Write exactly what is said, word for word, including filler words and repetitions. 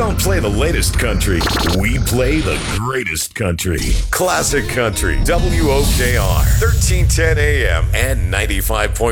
don't play the latest country. We play the greatest country. Classic Country. W O K R. thirteen ten A M and ninety-five point